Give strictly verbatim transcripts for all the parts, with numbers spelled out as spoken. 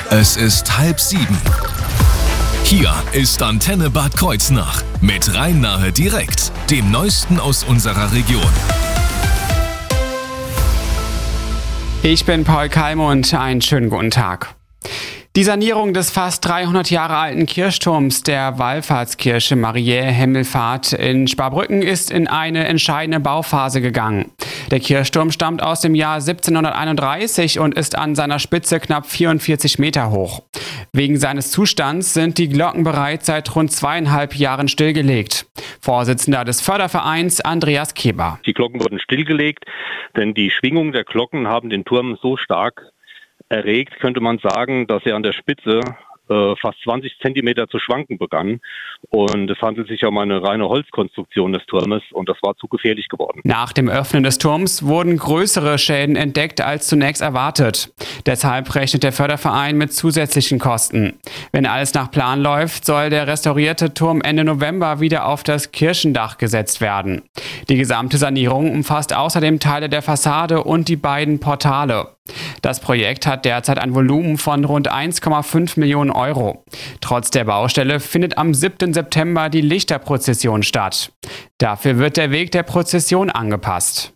Es ist halb sieben. Hier ist Antenne Bad Kreuznach mit Rhein-Nahe direkt, dem Neuesten aus unserer Region. Ich bin Paul Kalmund, einen schönen guten Tag. Die Sanierung des fast dreihundert Jahre alten Kirchturms der Wallfahrtskirche Mariä Himmelfahrt in Sparbrücken ist in eine entscheidende Bauphase gegangen. Der Kirchturm stammt aus dem Jahr siebzehnhunderteinunddreißig und ist an seiner Spitze knapp vierundvierzig Meter hoch. Wegen seines Zustands sind die Glocken bereits seit rund zweieinhalb Jahren stillgelegt. Vorsitzender des Fördervereins Andreas Keber. Die Glocken wurden stillgelegt, denn die Schwingungen der Glocken haben den Turm so stark erregt, könnte man sagen, dass er an der Spitze äh, fast zwanzig Zentimeter zu schwanken begann. Und es handelt sich um eine reine Holzkonstruktion des Turmes und das war zu gefährlich geworden. Nach dem Öffnen des Turms wurden größere Schäden entdeckt als zunächst erwartet. Deshalb rechnet der Förderverein mit zusätzlichen Kosten. Wenn alles nach Plan läuft, soll der restaurierte Turm Ende November wieder auf das Kirchendach gesetzt werden. Die gesamte Sanierung umfasst außerdem Teile der Fassade und die beiden Portale. Das Projekt hat derzeit ein Volumen von rund eins Komma fünf Millionen Euro. Trotz der Baustelle findet am siebten September die Lichterprozession statt. Dafür wird der Weg der Prozession angepasst.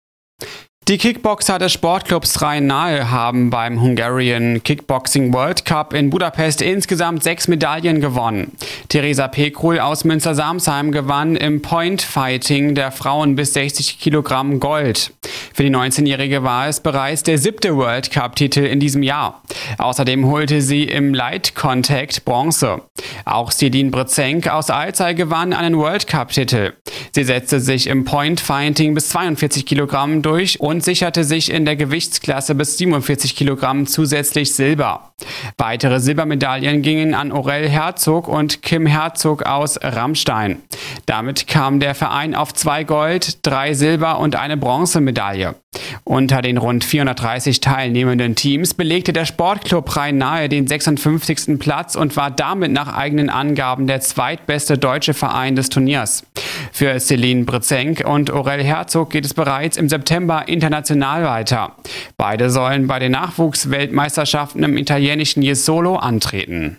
Die Kickboxer des Sportclubs Rhein-Nahe haben beim Hungarian Kickboxing World Cup in Budapest insgesamt sechs Medaillen gewonnen. Theresa Pekrul aus Münster-Samsheim gewann im Point Fighting der Frauen bis sechzig Kilogramm Gold. Für die neunzehnjährige war es bereits der siebte World Cup-Titel in diesem Jahr. Außerdem holte sie im Light Contact Bronze. Auch Celine Brezenk aus Alzey gewann einen World Cup-Titel. Sie setzte sich im Point Fighting bis zweiundvierzig Kilogramm durch und sicherte sich in der Gewichtsklasse bis siebenundvierzig Kilogramm zusätzlich Silber. Weitere Silbermedaillen gingen an Aurel Herzog und Kim Herzog aus Rammstein. Damit kam der Verein auf zwei Gold-, drei Silber- und eine Bronzemedaille. Unter den rund vierhundertdreißig teilnehmenden Teams belegte der Sportclub Rhein-Nahe den sechsundfünfzigsten Platz und war damit nach eigenen Angaben der zweitbeste deutsche Verein des Turniers. Für Celine Brezenk und Aurel Herzog geht es bereits im September international weiter. Beide sollen bei den Nachwuchsweltmeisterschaften im italienischen Jesolo antreten.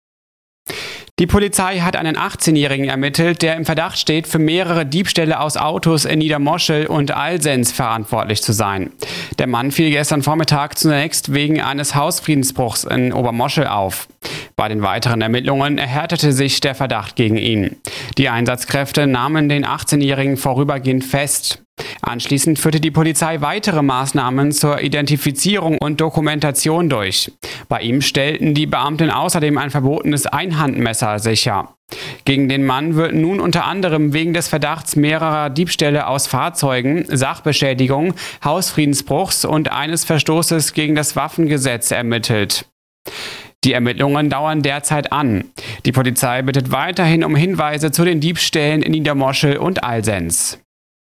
Die Polizei hat einen achtzehnjährigen ermittelt, der im Verdacht steht, für mehrere Diebstähle aus Autos in Niedermoschel und Alsenz verantwortlich zu sein. Der Mann fiel gestern Vormittag zunächst wegen eines Hausfriedensbruchs in Obermoschel auf. Bei den weiteren Ermittlungen erhärtete sich der Verdacht gegen ihn. Die Einsatzkräfte nahmen den achtzehnjährigen vorübergehend fest. Anschließend führte die Polizei weitere Maßnahmen zur Identifizierung und Dokumentation durch. Bei ihm stellten die Beamten außerdem ein verbotenes Einhandmesser sicher. Gegen den Mann wird nun unter anderem wegen des Verdachts mehrerer Diebstähle aus Fahrzeugen, Sachbeschädigung, Hausfriedensbruchs und eines Verstoßes gegen das Waffengesetz ermittelt. Die Ermittlungen dauern derzeit an. Die Polizei bittet weiterhin um Hinweise zu den Diebstählen in Niedermoschel und Alsenz.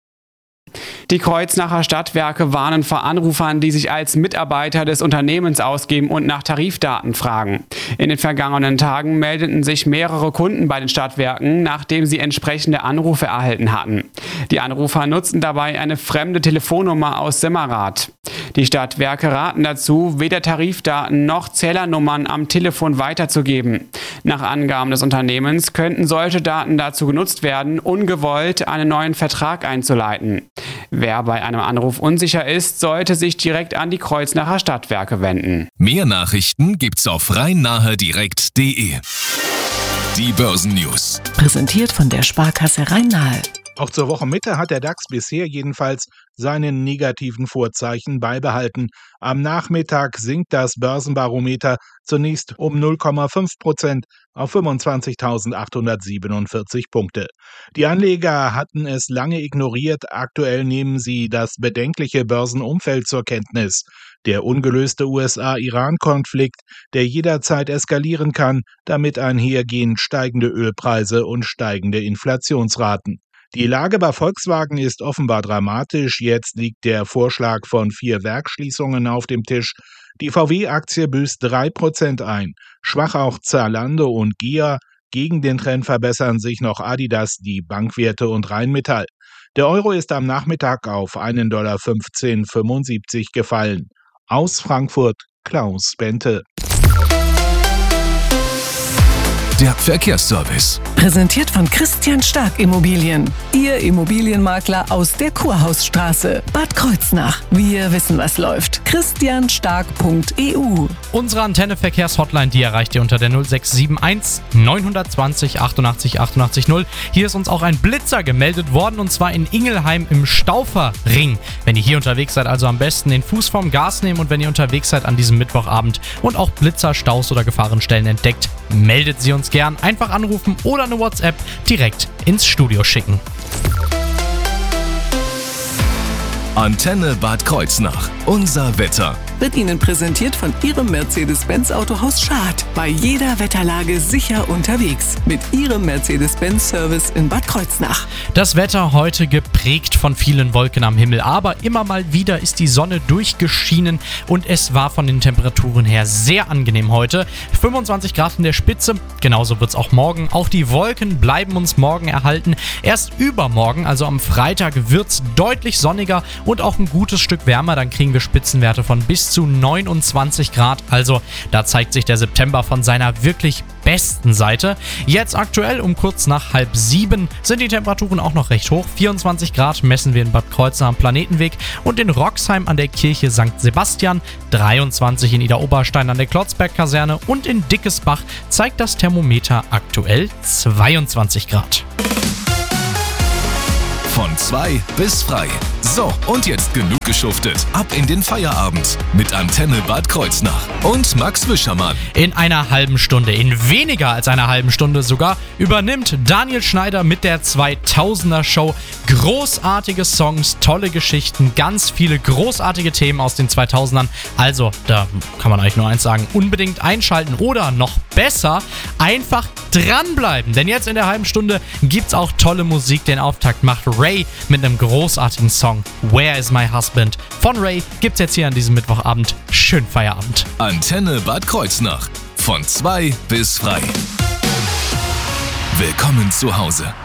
Die Kreuznacher Stadtwerke warnen vor Anrufern, die sich als Mitarbeiter des Unternehmens ausgeben und nach Tarifdaten fragen. In den vergangenen Tagen meldeten sich mehrere Kunden bei den Stadtwerken, nachdem sie entsprechende Anrufe erhalten hatten. Die Anrufer nutzten dabei eine fremde Telefonnummer aus Simmerath. Die Stadtwerke raten dazu, weder Tarifdaten noch Zählernummern am Telefon weiterzugeben. Nach Angaben des Unternehmens könnten solche Daten dazu genutzt werden, ungewollt einen neuen Vertrag einzuleiten. Wer bei einem Anruf unsicher ist, sollte sich direkt an die Kreuznacher Stadtwerke wenden. Mehr Nachrichten gibt's auf rhein-nahe direkt punkt de. Die Börsennews. Präsentiert von der Sparkasse Rhein-Nahe. Auch zur Wochenmitte hat der DAX bisher jedenfalls seine negativen Vorzeichen beibehalten. Am Nachmittag sinkt das Börsenbarometer zunächst um null Komma fünf Prozent auf fünfundzwanzigtausendachthundertsiebenundvierzig Punkte. Die Anleger hatten es lange ignoriert, aktuell nehmen sie das bedenkliche Börsenumfeld zur Kenntnis. Der ungelöste U S A-Iran-Konflikt, der jederzeit eskalieren kann, damit einhergehend steigende Ölpreise und steigende Inflationsraten. Die Lage bei Volkswagen ist offenbar dramatisch. Jetzt liegt der Vorschlag von vier Werksschließungen auf dem Tisch. Die V W-Aktie büßt drei Prozent ein. Schwach auch Zalando und G I A. Gegen den Trend verbessern sich noch Adidas, die Bankwerte und Rheinmetall. Der Euro ist am Nachmittag auf einen Dollar fünfzehn Komma fünfundsiebzig gefallen. Aus Frankfurt Klaus Bente. der Verkehrsservice. Präsentiert von Christian Stark Immobilien. Ihr Immobilienmakler aus der Kurhausstraße, Bad Kreuznach. Wir wissen, was läuft. christian stark punkt e u. Unsere Antenne-Verkehrs-Hotline, die erreicht ihr unter der null sechs sieben eins neun zwei null achtundachtzig achtundachtzig null. Hier ist uns auch ein Blitzer gemeldet worden, und zwar in Ingelheim im Stauferring. Wenn ihr hier unterwegs seid, also am besten den Fuß vom Gas nehmen, und wenn ihr unterwegs seid an diesem Mittwochabend und auch Blitzer, Staus oder Gefahrenstellen entdeckt, meldet sie uns gern. Einfach anrufen oder eine WhatsApp direkt ins Studio schicken. Antenne Bad Kreuznach. Unser Wetter. Wird Ihnen präsentiert von Ihrem Mercedes-Benz Autohaus Schad. Bei jeder Wetterlage sicher unterwegs. Mit Ihrem Mercedes-Benz-Service in Bad Kreuznach. Das Wetter heute geprägt von vielen Wolken am Himmel, aber immer mal wieder ist die Sonne durchgeschienen und es war von den Temperaturen her sehr angenehm heute. fünfundzwanzig Grad in der Spitze, genauso wird es auch morgen. Auch die Wolken bleiben uns morgen erhalten. Erst übermorgen, also am Freitag, wird es deutlich sonniger und auch ein gutes Stück wärmer. Dann kriegen wir Spitzenwerte von bis zu neunundzwanzig Grad. Also da zeigt sich der September von seiner wirklich besten Seite. Jetzt aktuell um kurz nach halb sieben sind die Temperaturen auch noch recht hoch. vierundzwanzig Grad messen wir in Bad Kreuznach am Planetenweg und in Roxheim an der Kirche Sankt Sebastian, dreiundzwanzig in Idar-Oberstein an der Klotzberg-Kaserne und in Dickesbach zeigt das Thermometer aktuell zweiundzwanzig Grad. Von zwei bis frei. So, und jetzt genug geschuftet. Ab in den Feierabend mit Antenne Bad Kreuznach und Max Wischermann. In einer halben Stunde, in weniger als einer halben Stunde sogar, übernimmt Daniel Schneider mit der zweitausender Show. Großartige Songs, tolle Geschichten, ganz viele großartige Themen aus den zweitausendern. Also, da kann man eigentlich nur eins sagen, unbedingt einschalten oder noch besser, einfach dranbleiben. Denn jetzt in der halben Stunde gibt's auch tolle Musik. Den Auftakt macht Ray mit einem großartigen Song. Where is my husband? Von Ray gibt's jetzt hier an diesem Mittwochabend. Schönen Feierabend. Antenne Bad Kreuznach. Von zwei bis frei. Willkommen zu Hause.